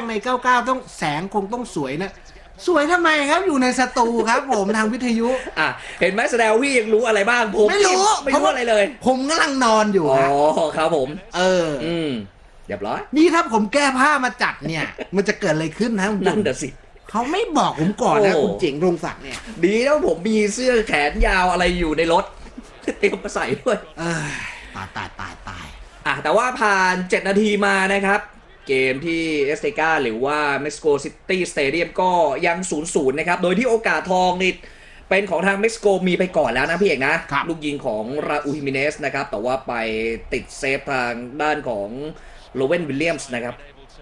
ใน99ต้องแสงคงต้องสวยนะสวยทำไมครับอยู่ในสตูครับผมทางวิทยุเห็นไหมแสดงพี่ยังรู้อะไรบ้างผมไม่รู้อะไรเลยผมกำลังนอนอยู่ครับผมเรียบร้อยนี่ถ้าผมแก้ผ้ามาจัดเนี่ยมันจะเกิดอะไรขึ้นนะนั่นเดี๋ยวสิเขาไม่บอกผมก่อนนะคุณเจ๋งรงศักดิ์เนี่ยดีแล้วผมมีเสื้อแขนยาวอะไรอยู่ในรถเตรียมมาใส่ด้วยตายแต่ว่าผ่าน7นาทีมานะครับเกมที่เอสเตกาหรือว่าเม็กซิโกซิตี้สเตเดียมก็ยัง 0-0 นะครับโดยที่โอกาสทองนี่เป็นของทางเม็กซิโกมีไปก่อนแล้วนะพี่เอกนะลูกยิงของราอูฮิมิเนสนะครับแต่ว่าไปติดเซฟทางด้านของโลเวนวิลเลียมส์นะครับ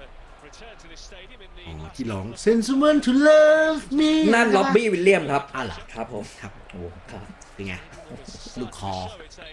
ที่ร้อง Sentiment to Love Me นั่นล็อบบี้วิลเลียมครับเหรอครับผมครับโอ้ครับเป็นไงลูกคอ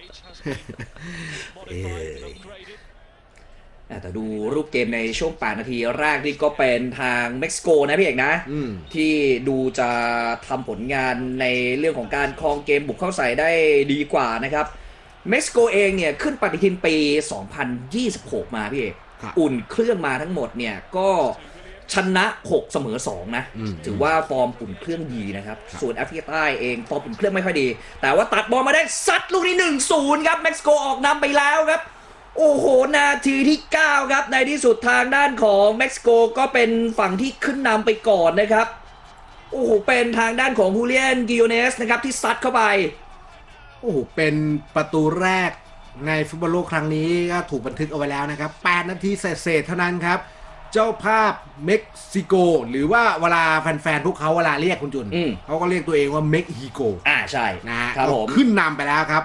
แต่ดูรูปเกมในช่วง8นาทีแรกนี่ก็เป็นทางเม็กซิโกนะพี่เอกนะที่ดูจะทำผลงานในเรื่องของการครองเกมบุกเข้าใส่ได้ดีกว่านะครับเม็กซิโกเองเนี่ยขึ้นปฏิทินปี2026มาพี่เอกอุ่นเครื่องมาทั้งหมดเนี่ยก็ชนะ6เสมอ2นะถือว่าฟอร์มอุ่นเครื่องดีนะครับส่วนแอฟริกาใต้เองฟอร์มอุ่นเครื่องไม่ค่อยดีแต่ว่าตัดบอลมาได้ซัดลูกนี้ 1-0 ครับเม็กซิโกออกนำไปแล้วครับโอ้โหนาทีที่9ครับในที่สุดทางด้านของเม็กซิโกก็เป็นฝั่งที่ขึ้นนำไปก่อนนะครับโอ้โหเป็นทางด้านของฮูเลียนกิโอเนสนะครับที่ซัดเข้าไปโอ้โหเป็นประตูแรกในฟุตบอลโลกครั้งนี้ก็ถูกบันทึกเอาไว้แล้วนะครับ8นาทีเศษเท่านั้นครับเจ้าภาพเม็กซิโกหรือว่าเวลาแฟนๆพวกเขาเวลาเรียกคุณจุนเขาก็เรียกตัวเองว่าเม็กซิโกใช่นะครับผมขึ้นนำไปแล้วครับ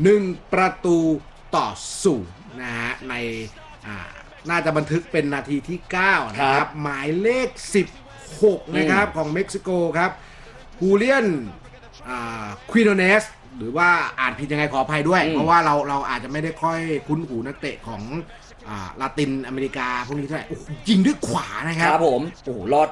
1-0นะฮะในน่าจะบันทึกเป็นนาทีที่9นะครับหมายเลข16นะครับของเม็กซิโกครับฮูเลียนควิโนเนสหรือว่าอ่านผิดยังไงขออภัยด้วยเพราะว่าเราอาจจะไม่ได้ค่อยคุ้นหูนักเตะของลาตินอเมริกาพวกนี้เท่าไหร่ยิงด้วยขวานะครับครับผมโอ้โหรอด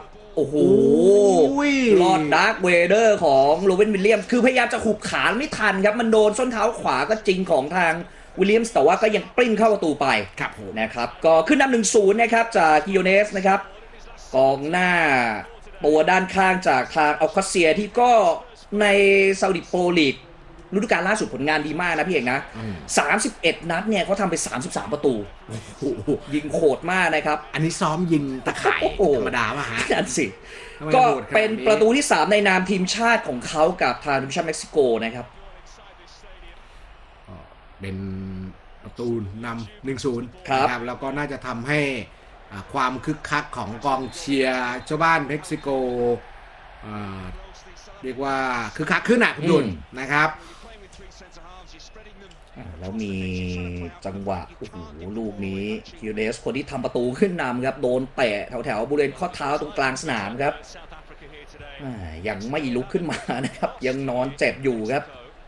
รอดดาร์คเวเดอร์ของโรเวนวิลเลียมคือพยายามจะหุบขาไม่ทันครับมันโดนส้นเท้าขวาก็จริงของทางวิลเลียมส์แต่ว่าก็ยังปริ้นเข้าประตูไปนะครับก็ขึ้นนำ 1-0 นะครับจากกิโอเนสนะครับกองหน้าตัวด้านข้างจากทางอัลคาเซียที่ก็ในซาอุดิโปรลีกฤดูกาลล่าสุดผลงานดีมากนะพี่เอกนะ31นัดเนี่ยเขาทำไป33ประตูยิงโหดมากนะครับอันนี้ซ้อมยิงตะข่ายธรรมดาป่ะฮะนั่นสิก็เป็นประตูที่3ในนามทีมชาติของเขากับทางทีมชาติเม็กซิโกนะครับเป็นประตูนำ 1-0 ครับแล้วก็น่าจะทำให้ความคึกคักของกองเชียร์เจ้าบ้านเม็กซิโกเรียกว่าคึกคักขึ้นคุณดุลนะครับแล้วมีจังหวะโอ้โหลูกนี้คิวเดสคนที่ทำประตูขึ้นนำครับโดนเตะแถวบริเวณข้อเท้าตรงกลางสนามครับยังไม่ลุกขึ้นมานะครับยังนอนเจ็บอยู่ครับ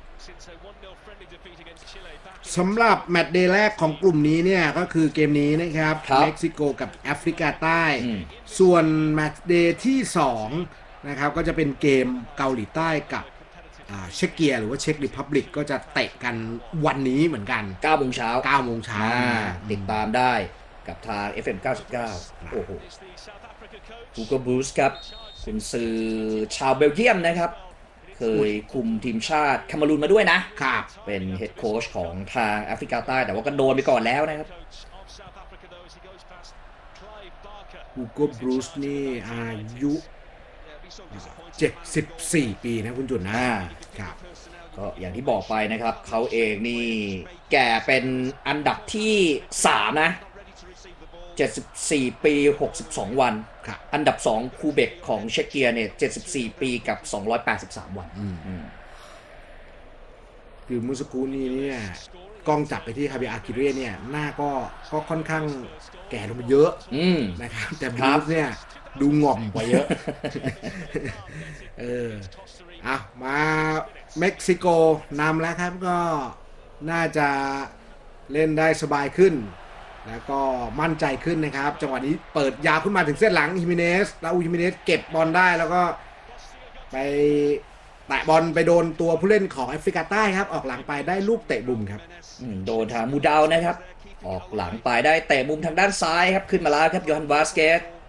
สำหรับแมตช์เดย์แรกของกลุ่มนี้เนี่ยก็คือเกมนี้นะครับเม็กซิโกกับแอฟริกาใต้ส่วนแมตช์เดย์ที่2นะครับก็จะเป็นเกมเกาหลีใต้กับเช็กเกียหรือว่าเช็กริพับลิกก็จะเตะกันวันนี้เหมือนกัน 9 โมงเช้าติดตามได้กับทาง FM 99โอ้โหฮูโกบูสครับคุณซือชาวเบลเยียมนะครับเคยคุมทีมชาติแคเมรูนมาด้วยนะครับเป็นเฮดโค้ชของทางแอฟริกาใต้แต่ว่าก็โดนไปก่อนแล้วนะครับฮูโกบูสนี่อายุ74 ปีนะคุณจุนนะครับก็อย่างที่บอกไปนะครับเขาเองนี่แก่เป็นอันดับที่3นะ74 ปี62 วันอันดับ2คูเบกของเชกเกียเนี่ย74 ปีกับ283 วันคือมุสกูนี่เนี่ยกล้องจับไปที่คาบิอากิเร่เนี่ยหน้าก็ค่อนข้างแก่ลงไปเยอะนะครับแต่บรูซเนี่ยดูง่อมกว่าเยอะมาเม็กซิโกนำแล้วครับก็น่าจะเล่นได้สบายขึ้นแล้วก็มั่นใจขึ้นนะครับจังหวะนี้เปิดยาวขึ้นมาถึงเส้นหลังฮิมิเนสแล้วฮิมิเนสเก็บบอลได้แล้วก็ไปแตะบอลไปโดนตัวผู้เล่นของแอฟริกาใต้ครับออกหลังไปได้ลูกเตะมุมครับโดนทางมูดาวนะครับออกหลังไปได้เตะมุมทางด้านซ้ายครับขึ้นมาแล้วครับโยฮันวาสเกส